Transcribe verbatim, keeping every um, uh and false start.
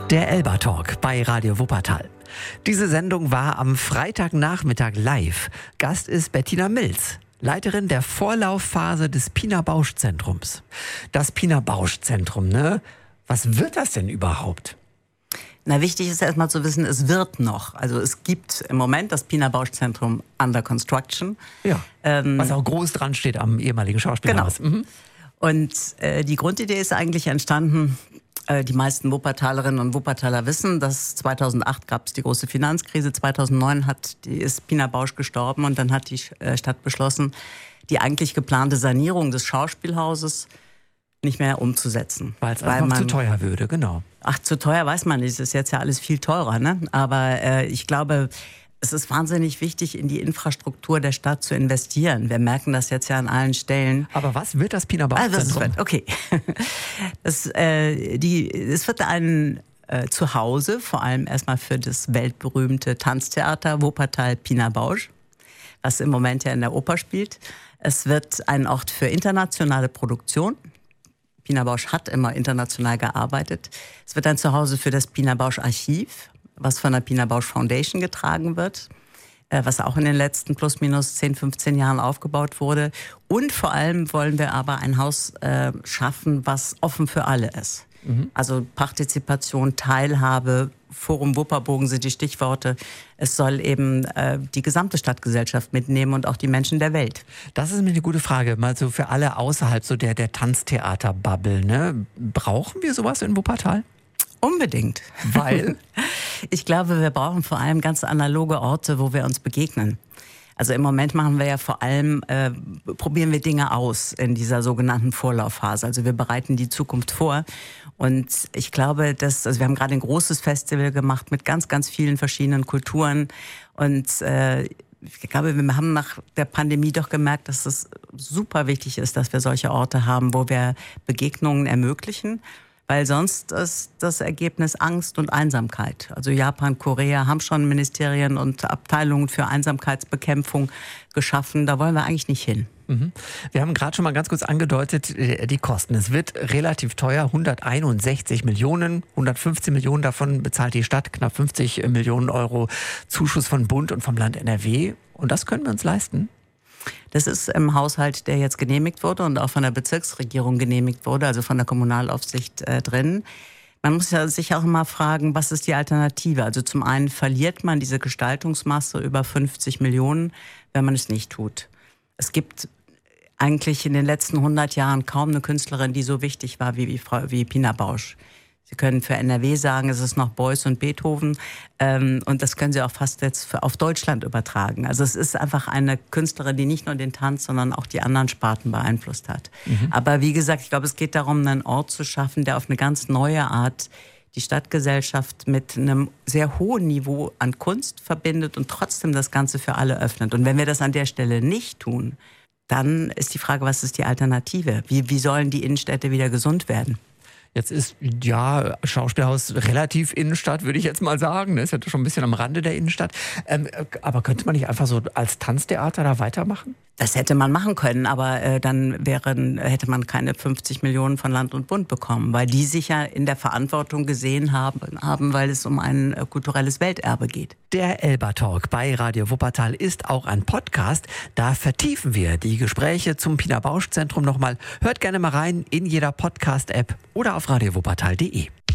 Der Elba Talk bei Radio Wuppertal. Diese Sendung war am Freitagnachmittag live. Gast ist Bettina Milz, Leiterin der Vorlaufphase des Pina Bausch Zentrums. Das Pina Bausch Zentrum, ne? Was wird das denn überhaupt? Na, wichtig ist erstmal zu wissen, es wird noch. Also es gibt im Moment das Pina Bausch Zentrum under construction. Ja, ähm, was auch groß dran steht am ehemaligen Schauspielhaus. Genau. Mhm. Und äh, die Grundidee ist eigentlich entstanden, äh, die meisten Wuppertalerinnen und Wuppertaler wissen, dass zweitausendacht gab es die große Finanzkrise, zweitausendneun hat, die, ist Pina Bausch gestorben und dann hat die äh, Stadt beschlossen, die eigentlich geplante Sanierung des Schauspielhauses nicht mehr umzusetzen. Weil es einfach zu teuer würde, genau. Ach, zu teuer weiß man nicht, es ist jetzt ja alles viel teurer, ne? Aber äh, ich glaube, es ist wahnsinnig wichtig, in die Infrastruktur der Stadt zu investieren. Wir merken das jetzt ja an allen Stellen. Aber was wird das Pina Bausch Zentrum? Ah, okay. Das, äh, die, es wird ein äh, Zuhause, vor allem erstmal für das weltberühmte Tanztheater Wuppertal Pina Bausch, was im Moment ja in der Oper spielt. Es wird ein Ort für internationale Produktion. Pina Bausch hat immer international gearbeitet. Es wird ein Zuhause für das Pina Bausch Archiv, was von der Pina Bausch Foundation getragen wird, was auch in den letzten plus minus zehn, fünfzehn Jahren aufgebaut wurde. Und vor allem wollen wir aber ein Haus äh, schaffen, was offen für alle ist. Mhm. Also Partizipation, Teilhabe, Forum Wupperbogen sind die Stichworte. Es soll eben äh, die gesamte Stadtgesellschaft mitnehmen und auch die Menschen der Welt. Das ist mir eine gute Frage, mal so für alle außerhalb so der, der Tanztheater-Bubble, ne? Brauchen wir sowas in Wuppertal? Unbedingt. Weil? Ich glaube, wir brauchen vor allem ganz analoge Orte, wo wir uns begegnen. Also im Moment machen wir ja vor allem, äh, probieren wir Dinge aus in dieser sogenannten Vorlaufphase. Also wir bereiten die Zukunft vor. Und ich glaube, dass, also wir haben gerade ein großes Festival gemacht mit ganz, ganz vielen verschiedenen Kulturen. Und äh, ich glaube, wir haben nach der Pandemie doch gemerkt, dass es super wichtig ist, dass wir solche Orte haben, wo wir Begegnungen ermöglichen. Weil sonst ist das Ergebnis Angst und Einsamkeit. Also Japan, Korea haben schon Ministerien und Abteilungen für Einsamkeitsbekämpfung geschaffen. Da wollen wir eigentlich nicht hin. Mhm. Wir haben gerade schon mal ganz kurz angedeutet, die Kosten. Es wird relativ teuer, hunderteinundsechzig Millionen, hundertfünfzehn Millionen davon bezahlt die Stadt, knapp fünfzig Millionen Euro Zuschuss von Bund und vom Land N R W. Und das können wir uns leisten? Das ist im Haushalt, der jetzt genehmigt wurde und auch von der Bezirksregierung genehmigt wurde, also von der Kommunalaufsicht äh, drin. Man muss ja sich auch immer fragen, was ist die Alternative? Also zum einen verliert man diese Gestaltungsmasse über fünfzig Millionen, wenn man es nicht tut. Es gibt eigentlich in den letzten hundert Jahren kaum eine Künstlerin, die so wichtig war wie, wie, Frau, wie Pina Bausch. Sie können für N R W sagen, es ist noch Beuys und Beethoven. Ähm, und das können Sie auch fast jetzt für, auf Deutschland übertragen. Also es ist einfach eine Künstlerin, die nicht nur den Tanz, sondern auch die anderen Sparten beeinflusst hat. Mhm. Aber wie gesagt, ich glaube, es geht darum, einen Ort zu schaffen, der auf eine ganz neue Art die Stadtgesellschaft mit einem sehr hohen Niveau an Kunst verbindet und trotzdem das Ganze für alle öffnet. Und wenn wir das an der Stelle nicht tun, dann ist die Frage, was ist die Alternative? Wie, wie sollen die Innenstädte wieder gesund werden? Jetzt ist, ja, Schauspielhaus relativ Innenstadt, würde ich jetzt mal sagen. Das ist ja schon ein bisschen am Rande der Innenstadt. Ähm, aber könnte man nicht einfach so als Tanztheater da weitermachen? Das hätte man machen können, aber äh, dann wären, hätte man keine fünfzig Millionen von Land und Bund bekommen, weil die sich ja in der Verantwortung gesehen haben, haben weil es um ein äh, kulturelles Welterbe geht. Der Elba Talk bei Radio Wuppertal ist auch ein Podcast. Da vertiefen wir die Gespräche zum Pina Bausch Zentrum nochmal. Hört gerne mal rein in jeder Podcast-App oder auf radio wuppertal punkt de.